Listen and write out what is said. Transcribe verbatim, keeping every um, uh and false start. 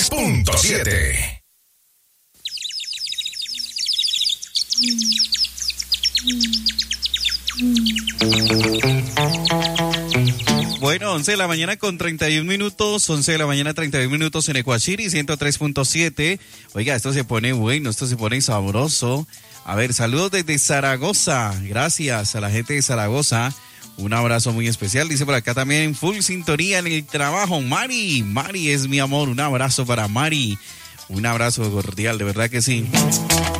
tres punto siete. Bueno, once de la mañana con treinta y un minutos, once de la mañana treinta y un minutos en Ecuachiri, ciento tres punto siete. Oiga, esto se pone bueno, esto se pone sabroso. A ver, saludos desde Zaragoza, gracias a la gente de Zaragoza. Un abrazo muy especial, dice por acá también, full sintonía en el trabajo, Mari, Mari es mi amor, un abrazo para Mari, un abrazo cordial, de verdad que sí.